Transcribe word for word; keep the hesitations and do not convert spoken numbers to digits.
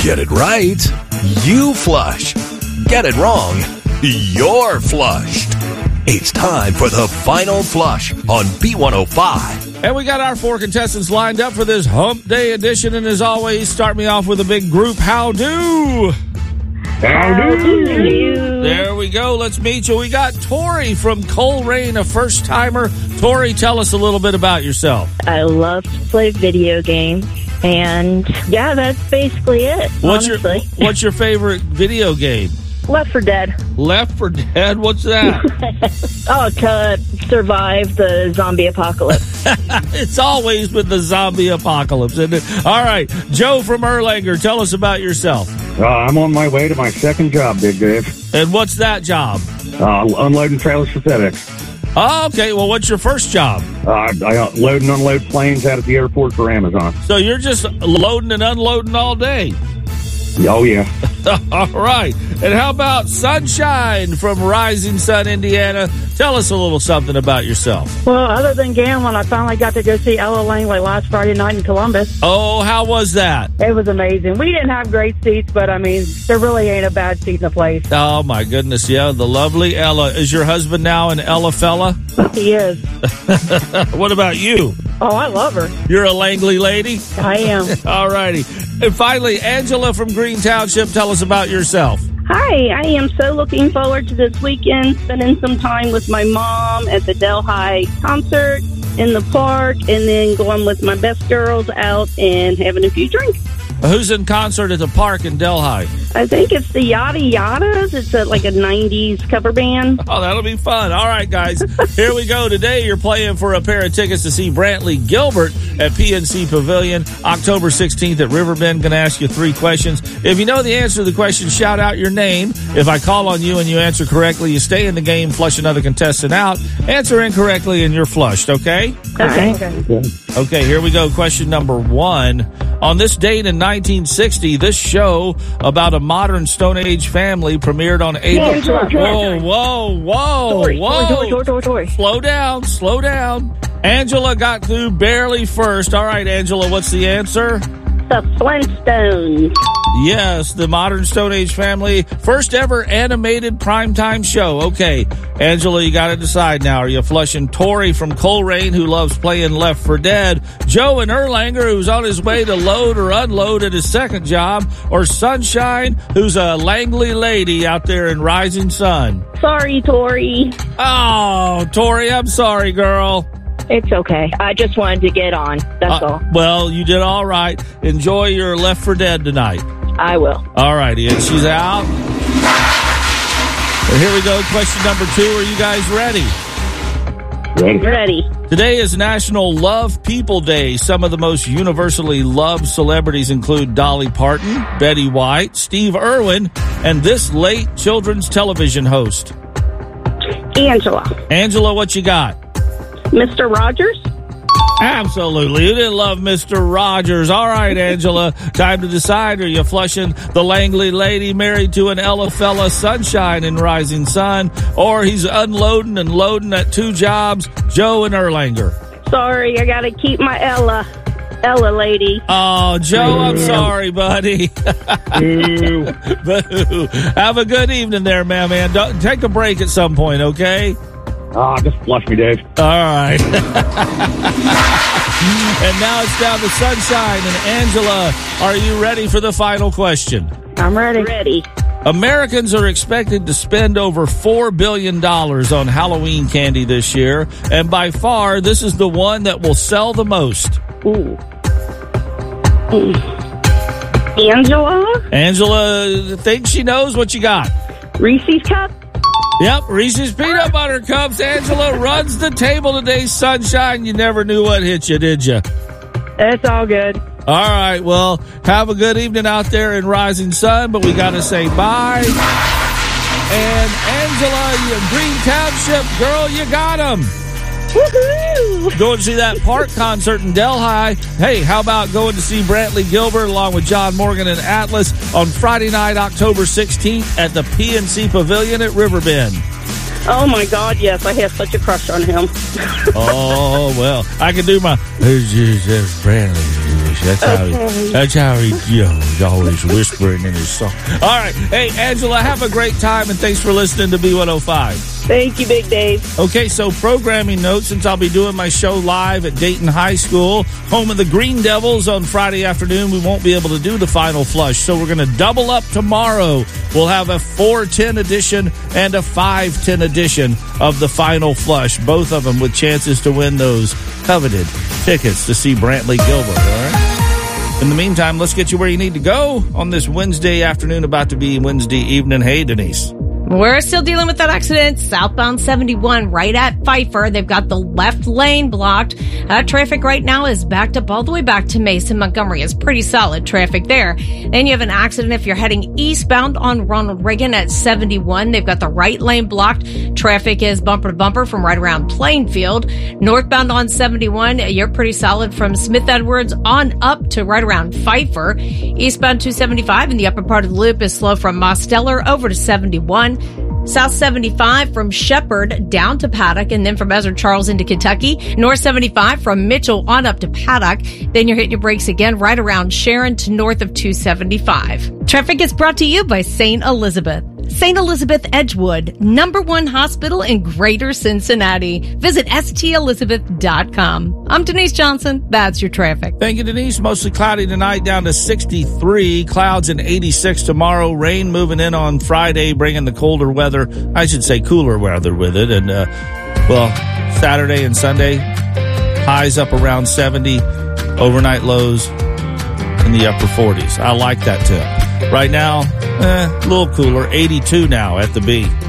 Get it right, you flush. Get it wrong, you're flushed. It's time for the final flush on B one oh five. And we got our four contestants lined up for this Hump Day edition. And as always, start me off with a big group how-do. Howdy. There we go. Let's meet you. We got Tori from Colerain, a first-timer. Tori, tell us a little bit about yourself. I love to play video games. And, yeah, that's basically it, What's your honestly. What's your favorite video game? Left four Dead. Left four Dead? What's that? Oh, to survive the zombie apocalypse. It's always been the zombie apocalypse, isn't it? All right. Joe from Erlanger, tell us about yourself. Uh, I'm on my way to my second job, Big Dave. And what's that job? Uh, unloading trailers for FedEx. Oh, okay. Well, what's your first job? Uh, I load and unload planes out at the airport for Amazon. So you're just loading and unloading all day. Oh, yeah. All right. And how about Sunshine from Rising Sun, Indiana? Tell us a little something about yourself. Well, other than gambling, I finally got to go see Ella Langley last Friday night in Columbus. Oh, how was that? It was amazing. We didn't have great seats, but, I mean, there really ain't a bad seat in the place. Oh, my goodness. Yeah, the lovely Ella. Is your husband now an Ella fella? He is. What about you? Oh, I love her. You're a Langley lady? I am. All righty. And finally, Angela from Green Township, tell us about yourself. Hi, I am so looking forward to this weekend, spending some time with my mom at the Delhi concert in the park, and then going with my best girls out and having a few drinks. Who's in concert at the park in Delhi? I think it's the Yada Yadas. It's a, like a nineties cover band. Oh, that'll be fun. All right, guys. Here we go. Today, you're playing for a pair of tickets to see Brantley Gilbert at P N C Pavilion, October sixteenth at Riverbend. Going to ask you three questions. If you know the answer to the question, shout out your name. If I call on you and you answer correctly, you stay in the game, flush another contestant out. Answer incorrectly, and you're flushed, okay? Okay. Okay. Okay, here we go. Question number one. On this date in nineteen sixty, this show about a modern Stone Age family premiered on April. George, George, Whoa, whoa, whoa, Tori, whoa. Tori, Tori, Tori, Tori. Slow down, slow down. Angela got through barely first. All right, Angela, what's the answer? The Flintstones. Yes, the modern Stone Age family. First ever animated primetime show. Okay, Angela, you got to decide now. Are you flushing Tori from Colerain, who loves playing Left four Dead, Joe in Erlanger, who's on his way to load or unload at his second job, or Sunshine, who's a Langley lady out there in Rising Sun? Sorry, Tori. Oh, Tori, I'm sorry, girl. It's okay. I just wanted to get on. That's Uh, all. well, you did all right. Enjoy your Left four Dead tonight. I will. All righty, and she's out. And here we go. Question number two. Are you guys ready? Ready? Ready. Today is National Love People Day. Some of the most universally loved celebrities include Dolly Parton, Betty White, Steve Irwin, and this late children's television host. Angela. Angela, what you got? Mister Rogers. Absolutely. You didn't love Mister Rogers. All right, Angela. Time to decide. Are you flushing the Langley lady married to an Ella fella, Sunshine in Rising Sun, or he's unloading and loading at two jobs, Joe in Erlanger? Sorry, I got to keep my Ella. Ella lady. Oh, Joe, I'm sorry, buddy. Boo. Boo. Have a good evening there, man, man. Don't, take a break at some point, okay? Ah, just flush me, Dave. All right. And now it's down to Sunshine and Angela. Are you ready for the final question? I'm ready. Ready. Americans are expected to spend over four billion dollars on Halloween candy this year, and by far, this is the one that will sell the most. Ooh. Ooh. Angela. Angela thinks she knows what you got. Reese's Cup. Yep, Reese's Peanut Butter Cups. Angela runs the table today, Sunshine. You never knew what hit you, did you? It's all good. All right, well, have a good evening out there in Rising Sun, but we got to say bye. And Angela, you Green Township girl, you got him. Woohoo! Going to see that park concert in Delhi. Hey, how about going to see Brantley Gilbert along with John Morgan and Atlas on Friday night, October sixteenth at the P N C Pavilion at Riverbend? Oh, my God, yes. I have such a crush on him. Oh, well, I can do my... Brantley. That's how he, that's how he, you know, he's always whispering in his song. All right. Hey, Angela, have a great time, and thanks for listening to B one oh five. Thank you, Big Dave. Okay, so programming notes, since I'll be doing my show live at Dayton High School, home of the Green Devils, on Friday afternoon, we won't be able to do the Final Flush, so we're going to double up tomorrow. We'll have a four ten edition and a five ten edition of the Final Flush, both of them with chances to win those coveted tickets to see Brantley Gilbert, all right? In the meantime, let's get you where you need to go on this Wednesday afternoon, about to be Wednesday evening. Hey, Denise. We're still dealing with that accident. Southbound seventy-one right at Pfeiffer. They've got the left lane blocked. Uh, traffic right now is backed up all the way back to Mason. Montgomery is pretty solid traffic there. Then you have an accident if you're heading eastbound on Ronald Reagan at seventy-one. They've got the right lane blocked. Traffic is bumper to bumper from right around Plainfield. Northbound on seventy-one, you're pretty solid from Smith Edwards on up to right around Pfeiffer. Eastbound two seventy-five in the upper part of the loop is slow from Mosteller over to seventy-one. South seventy-five from Shepherd down to Paddock, and then from Ezra Charles into Kentucky. North seventy-five from Mitchell on up to Paddock. Then you're hitting your brakes again right around Sharon to north of two seventy-five. Traffic is brought to you by Saint Elizabeth. Saint Elizabeth Edgewood, number one hospital in Greater Cincinnati. Visit S T Elizabeth dot com. I'm Denise Johnson. That's your traffic. Thank you, Denise. Mostly cloudy tonight, down to sixty-three. Clouds and eighty-six tomorrow. Rain moving in on Friday, bringing the colder weather. I should say cooler weather with it. And, uh, well, Saturday and Sunday, highs up around seventy. Overnight lows in the upper forties. I like that tip. Right now, eh, a little cooler, eighty-two now at the B.